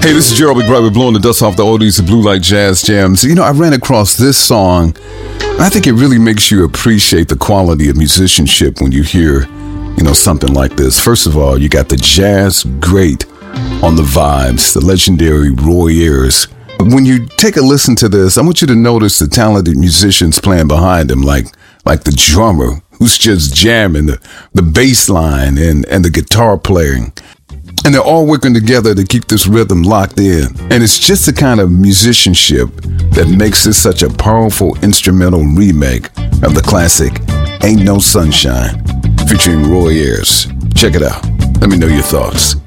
Hey, this is Gerald McBride. We're blowing the dust off the oldies and blue light jazz jams. You know, I ran across this song, and I think it really makes you appreciate the quality of musicianship when you hear, you know, something like this. First of all, you got the jazz great on the vibes, the legendary Roy Ayers. When you take a listen to this, I want you to notice the talented musicians playing behind him, like the drummer who's just jamming, the bass line and the guitar playing. And they're all working together to keep this rhythm locked in. And it's just the kind of musicianship that makes this such a powerful instrumental remake of the classic Ain't No Sunshine, featuring Roy Ayers. Check it out. Let me know your thoughts.